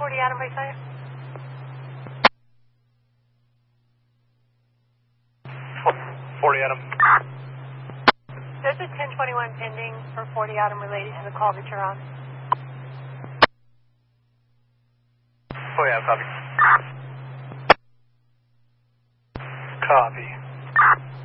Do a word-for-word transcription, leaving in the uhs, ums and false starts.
forty Adam, please, sir. forty Adam. There's a ten twenty-one pending for forty Adam related to the call that you're on. forty Adam, copy. Copy.